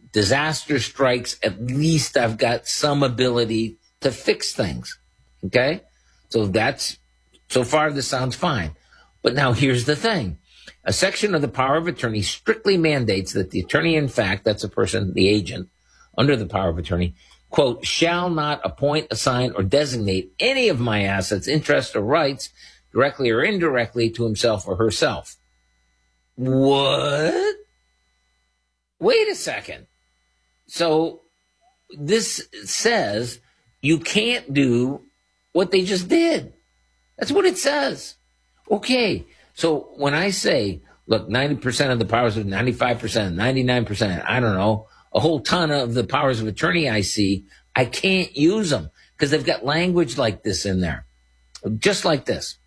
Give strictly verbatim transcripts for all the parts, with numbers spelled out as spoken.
disaster strikes, at least I've got some ability to fix things. Okay? So that's, so far this sounds fine. But now here's the thing. A section of the power of attorney strictly mandates that the attorney, in fact, that's a person, the agent, under the power of attorney, quote, shall not appoint, assign, or designate any of my assets, interests, or rights, directly or indirectly, to himself or herself. What? Wait a second. So this says you can't do what they just did. That's what it says. Okay. So when I say, look, ninety percent of the powers of ninety-five percent, ninety-nine percent, I don't know, a whole ton of the powers of attorney I see, I can't use them because they've got language like this in there. Just like this,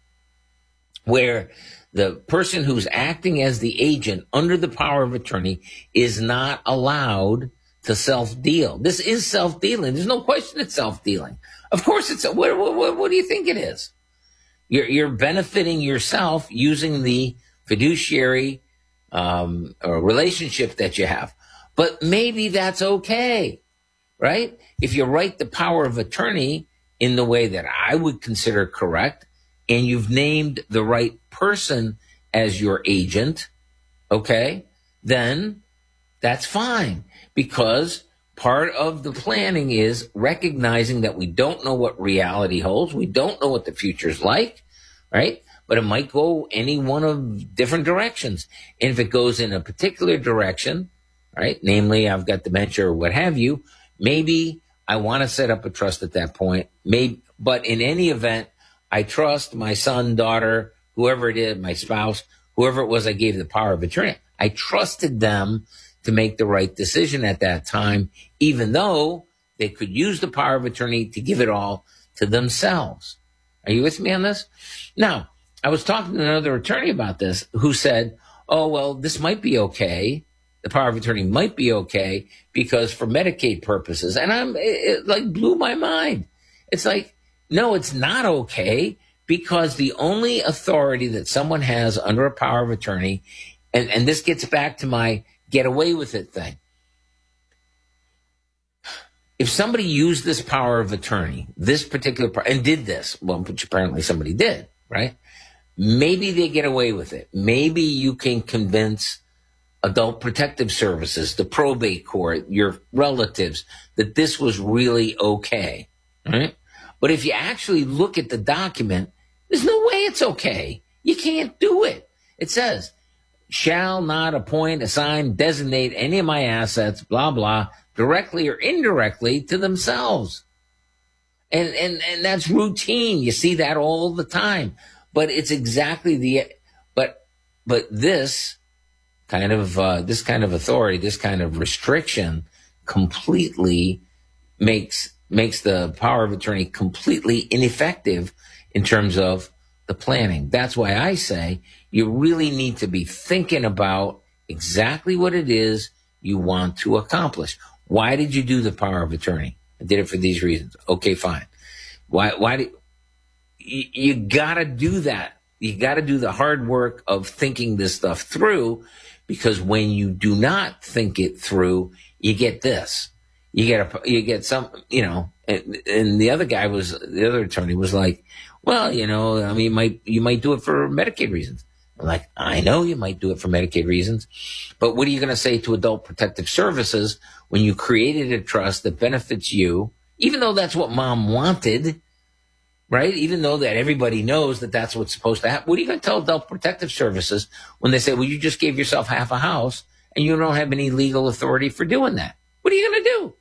where the person who's acting as the agent under the power of attorney is not allowed to self-deal. This is self-dealing. There's no question it's self-dealing. Of course it's, what, what, what do you think it is? You're, you're benefiting yourself using the fiduciary um, or relationship that you have. But maybe that's okay, right? If you write the power of attorney in the way that I would consider correct, and you've named the right person as your agent, okay, then that's fine. Because part of the planning is recognizing that we don't know what reality holds. We don't know what the future's like, right? But it might go any one of different directions. And if it goes in a particular direction, right, namely I've got dementia or what have you, maybe I want to set up a trust at that point. Maybe, but in any event, I trust my son, daughter, whoever it is, my spouse, whoever it was I gave the power of attorney. I trusted them to make the right decision at that time, even though they could use the power of attorney to give it all to themselves. Are you with me on this? Now, I was talking to another attorney about this who said, oh, well, this might be okay. The power of attorney might be okay because for Medicaid purposes. And I'm, it, it like blew my mind. It's like, no, it's not okay because the only authority that someone has under a power of attorney, and, and this gets back to my get away with it thing. If somebody used this power of attorney, this particular part, and did this, well, which apparently somebody did, right? Maybe they get away with it. Maybe you can convince Adult Protective Services, the probate court, your relatives, that this was really okay, right? But if you actually look at the document, there's no way it's okay. You can't do it. It says, shall not appoint, assign, designate any of my assets, blah, blah, directly or indirectly to themselves. And, and, and that's routine. You see that all the time. But it's exactly the, but, but this kind of, uh, this kind of authority, this kind of restriction completely makes, makes the power of attorney completely ineffective in terms of the planning. That's why I say you really need to be thinking about exactly what it is you want to accomplish. Why did you do the power of attorney? I did it for these reasons. Okay, fine. Why, why did, you, you gotta do that. You gotta do the hard work of thinking this stuff through, because when you do not think it through, you get this. You get a, you get some, you know, and, and the other guy was, the other attorney was like, well, you know, I mean, you might, you might do it for Medicaid reasons. I'm like, I know you might do it for Medicaid reasons, but what are you going to say to Adult Protective Services when you created a trust that benefits you, even though that's what mom wanted, right? Even though that everybody knows that that's what's supposed to happen. What are you going to tell Adult Protective Services when they say, well, you just gave yourself half a house and you don't have any legal authority for doing that? What are you going to do?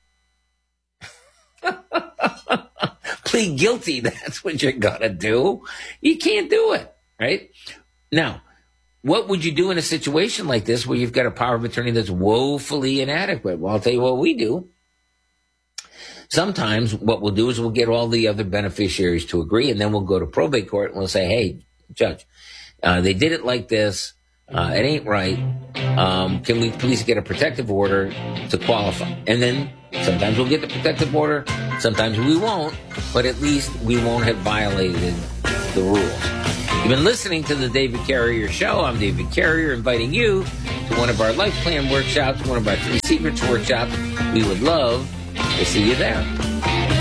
Plead guilty. That's what you're going to do. You can't do it, right? Now, what would you do in a situation like this where you've got a power of attorney that's woefully inadequate? Well, I'll tell you what we do. Sometimes what we'll do is we'll get all the other beneficiaries to agree, and then we'll go to probate court and we'll say, hey, judge, uh, they did it like this. Uh, it ain't right. Um, can we please get a protective order to qualify? And then sometimes we'll get the protective order. Sometimes we won't, but at least we won't have violated the rules. You've been listening to the David Carrier Show. I'm David Carrier, inviting you to one of our life plan workshops, one of our three secrets workshops. We would love to see you there.